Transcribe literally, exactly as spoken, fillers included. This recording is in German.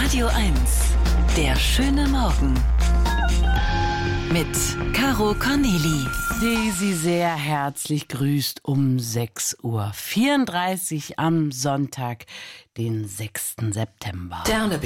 Radio eins. Der schöne Morgen. Mit Caro Corneli. Die Sie sehr herzlich grüßt um sechs Uhr vierunddreißig am Sonntag, den sechsten September. Dernebeer.